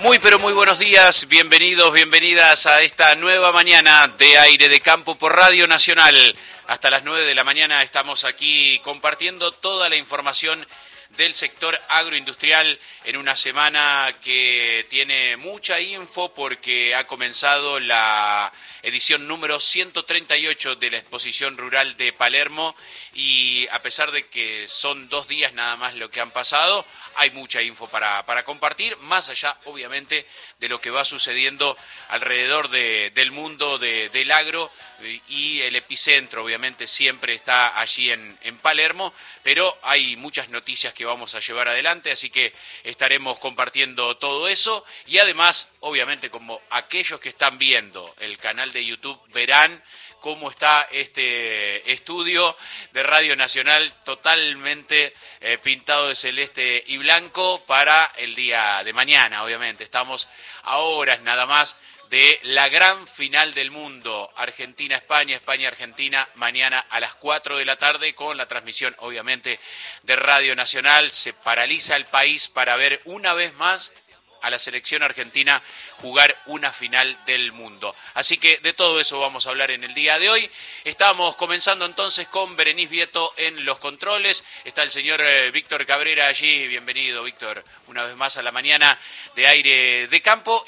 Muy pero muy buenos días, bienvenidos, bienvenidas a esta nueva mañana de Aire de Campo por Radio Nacional. Hasta las 9 de la mañana estamos aquí compartiendo toda la información del sector agroindustrial en una semana que tiene mucha info porque ha comenzado la edición número 138 de la Exposición Rural de Palermo y a pesar de que son 2 días nada más lo que han pasado, hay mucha info para compartir, más allá obviamente de lo que va sucediendo alrededor del mundo del agro y el epicentro obviamente siempre está allí en Palermo, pero hay muchas noticias que vamos a llevar adelante, así que estaremos compartiendo todo eso y además obviamente como aquellos que están viendo el canal de YouTube verán cómo está este estudio de Radio Nacional totalmente pintado de celeste y blanco para el día de mañana, obviamente. Estamos a horas nada más de la gran final del mundo, Argentina-España, España-Argentina, mañana a las 4 de la tarde con la transmisión, obviamente, de Radio Nacional. Se paraliza el país para ver una vez más a la selección argentina jugar una final del mundo. Así que de todo eso vamos a hablar en el día de hoy. Estamos comenzando entonces con Berenice Vieto en los controles. Está el señor Víctor Cabrera allí. Bienvenido, Víctor, una vez más a la mañana de Aire de Campo.